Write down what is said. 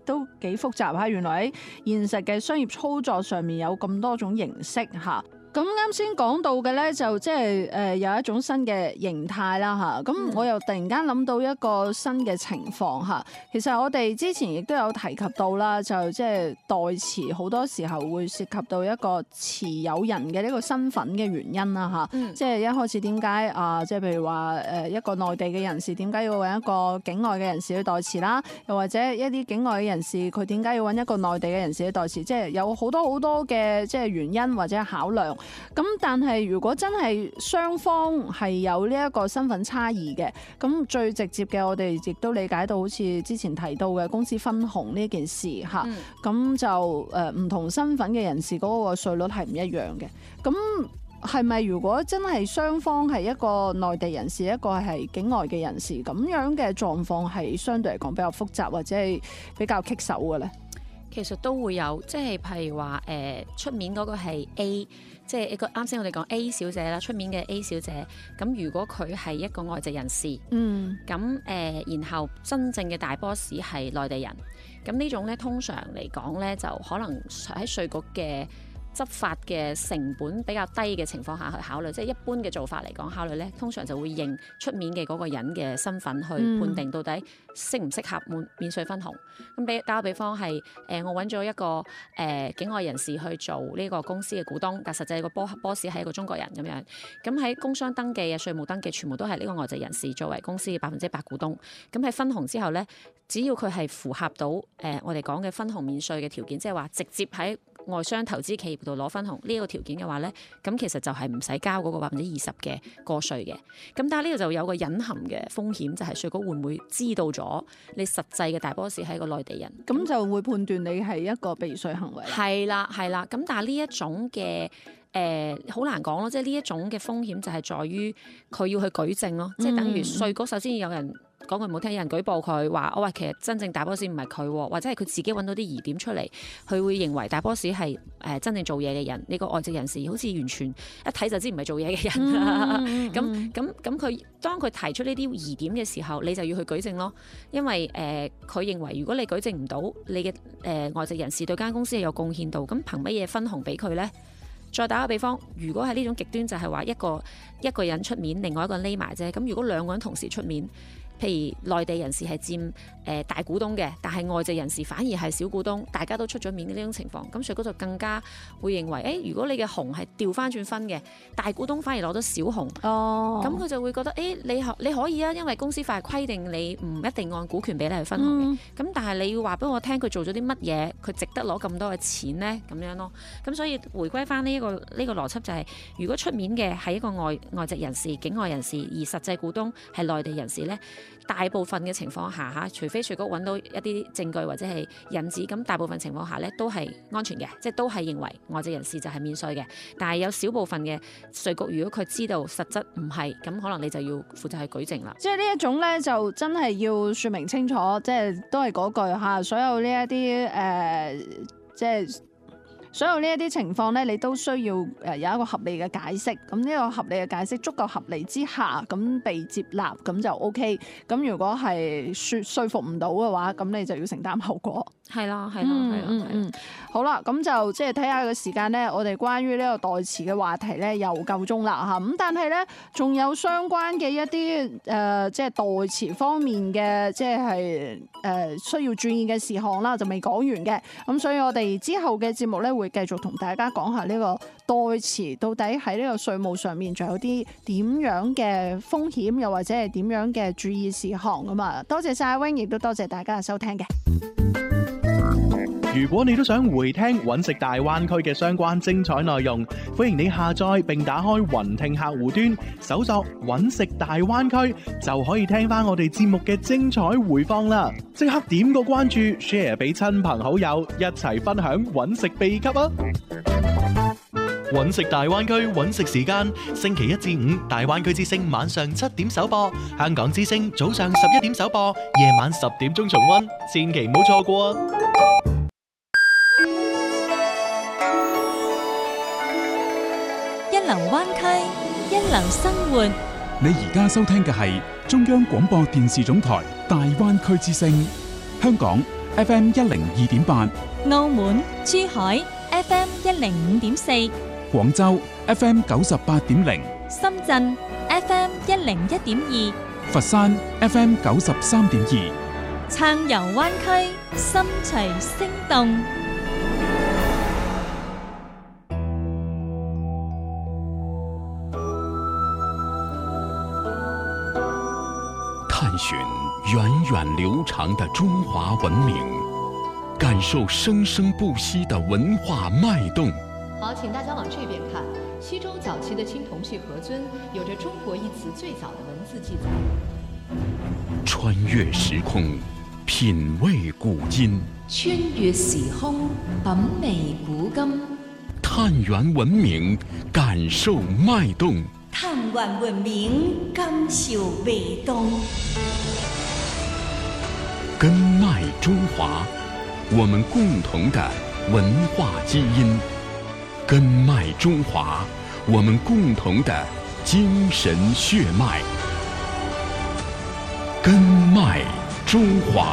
都幾複雜嚇。原來喺現實嘅商業操作上面有咁多種形式嚇。咁啱先講到嘅咧，就即係有一種新嘅形態啦嚇。咁我又突然間諗到一個新嘅情況嚇。其實我哋之前亦都有提及到啦，就即係代詞好多時候會涉及到一個持有人嘅呢個身份嘅原因啦嚇。即係一開始點解即係譬如話一個內地嘅人士點解要揾一個境外嘅人士去代詞啦？又或者一啲境外嘅人士佢點解要揾一個內地嘅人士去代詞？即係有好多好多嘅即係原因或者考量。咁但係如果真係雙方係有呢一個身份差異嘅，咁最直接嘅我哋亦都理解到，好似之前提到嘅公司分紅呢件事嚇，咁就唔同身份嘅人士嗰個稅率係唔一樣嘅。咁係咪如果真係雙方係一個內地人士，一個係境外嘅人士，咁樣嘅狀況係相對嚟講比較複雜或者係比較棘手嘅咧？ 其實都會有，即係譬如話出面嗰個係 A， 即係一個啱先我哋講 A 小姐啦，出面嘅 A 小姐，咁如果佢係一個外籍人士，咁然後真正嘅大 boss 係內地人，咁呢種咧通常嚟講咧就可能喺稅局嘅執法嘅成本比較低嘅情況下去考慮，即係一般嘅做法嚟講考慮咧，通常就會認出面嘅嗰個人嘅身份去判定到底適唔適合免稅分紅。咁打個比方係我揾咗一個境外人士去做呢個公司嘅股東，但實際個boss 係一個中國人咁樣。咁喺工商登記啊、稅務登記全部都係呢個外籍人士作為公司嘅100%股東。咁喺分紅之後咧，只要佢係符合到我哋講嘅分紅免稅嘅條件，即係話直接喺外商投資企業度攞分紅呢個條件嘅話咧，咁其實就係唔使交嗰個20%嘅個稅嘅。咁但係呢度就有個隱含嘅風險，就係稅局會唔會知道咗你實際嘅大 boss 係一個內地人， 咁就會判斷你係一個避稅行為。 係啦。咁但係呢一種嘅好難講咯，即係呢一種嘅風險就係在於佢要去舉證咯，即係等於稅局首先有人講句唔好聽，有人舉報佢話喂，其實真正大 boss 唔係佢，或者係佢自己揾到啲疑點出嚟，佢會認為大 boss 係真正做嘢嘅人，呢個外籍人士好似完全一睇就知唔係做嘢嘅人啦。咁佢當佢提出呢啲疑點嘅時候，你就要去舉證咯，因為佢認為如果你舉證唔到你嘅外籍人士對間公司係有貢獻度，咁憑乜嘢分紅俾佢咧？再打個比方，如果係呢種極端就係話一個人出面，另外一個人匿埋啫。咁如果兩個人同時出面，譬如內地人士係佔大股東嘅，但係外籍人士反而係小股東，大家都出咗面嘅呢種情況，咁稅局就更加會認為，如果你嘅紅係調翻轉分嘅，大股東反而攞到小紅，咁佢就會覺得，你可以啊，因為公司法規定你唔一定按股權比例去分紅嘅，咁但係你要話俾我聽佢做咗啲乜嘢，佢值得攞咁多嘅錢呢？咁樣咯。咁所以回歸翻呢個邏輯就係，如果出面嘅係一個外籍人士、境外人士，而實際股東係內地人士呢，大部分嘅情況下嚇，除非稅局揾到一啲證據或者係引子，咁大部分情況下咧都係安全嘅，即係都係認為外籍人士就係免稅嘅。但係有少部分嘅稅局，如果佢知道實質唔係，咁可能你就要負責去舉證啦。 即係呢一種咧，就真係要説明清楚，即係都係嗰句嚇，所有呢一啲即係。所有呢一啲情況咧，你都需要有一個合理嘅解釋。咁呢個合理嘅解釋足夠合理之下，咁被接納，咁就 OK。咁如果係說服唔到嘅話，咁你就要承擔後果。 係啦。 好啦，咁就即係睇下個時間咧，我哋關於呢個代詞嘅話題咧又夠鐘啦嚇。咁但係咧，仲有相關嘅一啲即係代詞方面嘅，即係需要注意嘅事項啦，就未講完嘅。咁所以我哋之後嘅節目咧會繼續同大家講下呢個代詞到底喺呢個稅務上面仲有啲點樣嘅風險，又或者係點樣嘅注意事項咁啊！多謝晒阿 Wing， 亦都多謝大家嘅收聽嘅。 如果你都想回聽揾食大灣區嘅相關精彩內容，歡迎你下載並打開雲聽客戶端，搜索揾食大灣區，就可以聽翻我哋節目嘅精彩回放啦！即刻點個關注 ，share 俾親朋好友，一齊分享揾食秘笈啊！揾食大灣區揾食時間，星期一至五大灣區之聲晚上7點首播，香港之聲早上11點首播，夜晚10點鐘重溫，千祈唔好錯過啊！ 一流灣區，一流生活。 你而家收聽嘅係中央廣播電視總台大灣區之聲，香港 FM 102.8， 澳門、珠海 FM 105.4， 廣州 FM 98.0， 深圳 FM 101.2， 佛山 FM 93.2。 撐遊灣區，心隨聲動。 探寻源远流长的中华文明，感受生生不息的文化脉动。 好，请大家往这边看。西周早期的青铜器盒尊有着“中国”一词最早的文字记载。 穿越时空，品味古今； 穿越時空，品味古今。 探源文明，感受脉動。 探源文明，感受味動。 根脉中华，我们共同的文化基因；根脉中华，我们共同的精神血脉。根脉中华。